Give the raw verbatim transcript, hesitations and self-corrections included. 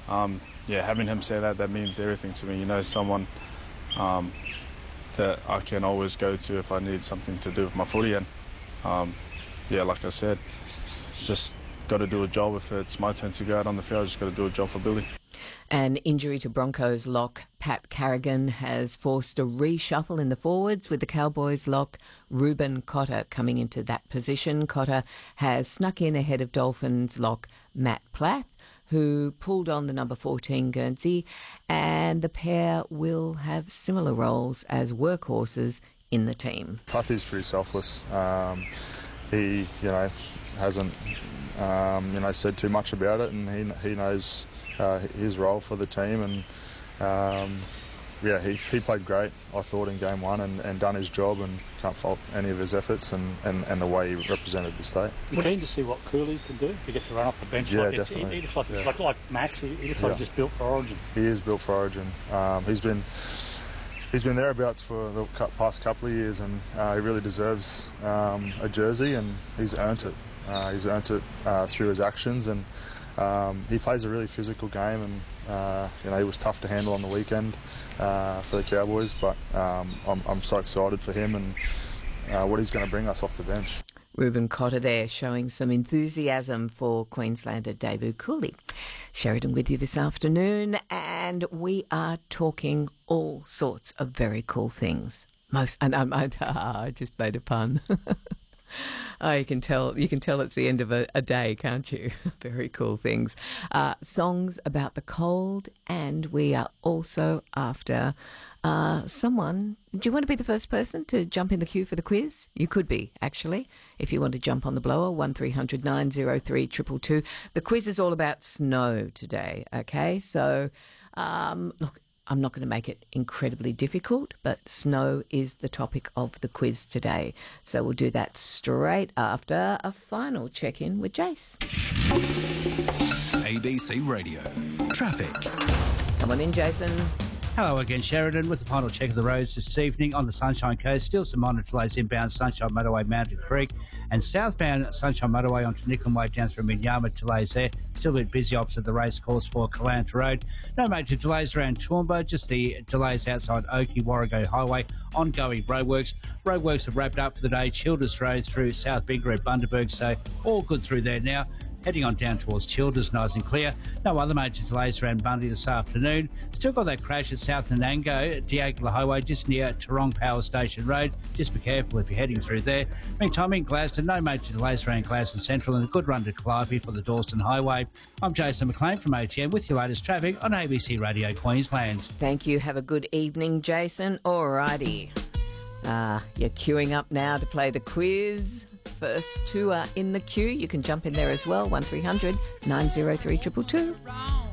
um, yeah, having him say that, that means everything to me. You know, someone um, that I can always go to if I need something to do with my footy. And um, yeah, like I said, just got to do a job. If it's my turn to go out on the field, I just got to do a job for Billy. An injury to Broncos lock Pat Carrigan has forced a reshuffle in the forwards, with the Cowboys lock Ruben Cotter coming into that position. Cotter has snuck in ahead of Dolphins lock Matt Platt, who pulled on the number fourteen Guernsey, and the pair will have similar roles as workhorses in the team. Cluthy's pretty selfless. Um, he, you know, hasn't, um, you know, said too much about it, and he he knows uh, his role for the team, and um, yeah, he, he played great, I thought, in game one, and, and done his job, and can't fault any of his efforts and, and, and the way he represented the state. We're keen to see what Cooley can do. He gets to run off the bench. Yeah, like it's, definitely. He, he looks like, it's yeah. like, like Max. He, he looks yeah. like he's just built for Origin. He is built for Origin. Um, he's been he's been thereabouts for the past couple of years, and uh, he really deserves um, a jersey, and he's earned it. Uh, he's earned it uh, through his actions, and um, he plays a really physical game, and uh, you know, he was tough to handle on the weekend uh, for the Cowboys, but um, I'm, I'm so excited for him and uh, what he's going to bring us off the bench. Ruben Cotter there showing some enthusiasm for Queenslander David Cooley. Sheridan with you this afternoon, and we are talking all sorts of very cool things. Most, and um, I, I just made a pun. Oh, you can tell. You can tell it's the end of a, a day, can't you? Very cool things. Uh, songs about the cold, and we are also after uh, someone. Do you want to be the first person to jump in the queue for the quiz? You could be, actually, if you want to jump on the blower. One three hundred nine zero three two two two. The quiz is all about snow today. Okay, so um, look. I'm not going to make it incredibly difficult, but snow is the topic of the quiz today. So we'll do that straight after a final check-in with Jace. A B C Radio. Traffic. Come on in, Jason. Hello again, Sheridan, with the final check of the roads this evening on the Sunshine Coast. Still some minor delays inbound Sunshine Motorway, Mountain Creek, and southbound Sunshine Motorway onto Nicholn Way down through Minyama. Delays there. Still a bit busy opposite the racecourse for Callanta Road. No major delays around Toowoomba, just the delays outside Oakey, Warrego Highway. Ongoing roadworks. Roadworks have wrapped up for the day. Childers Road through South Bingara, Bundaberg, so all good through there now. Heading on down towards Childers, nice and clear. No other major delays around Bundy this afternoon. Still got that crash at South Nanango, Diagla Highway, just near Tarong Power Station Road. Just be careful if you're heading through there. Meantime, in Glaston, no major delays around Glaston Central, and a good run to Calliope for the Dawson Highway. I'm Jason McLean from O T M with your latest traffic on A B C Radio Queensland. Thank you. Have a good evening, Jason. Alrighty. Uh, you're queuing up now to play the quiz. First two are in the queue. You can jump in there as well. one three hundred nine zero three two two two.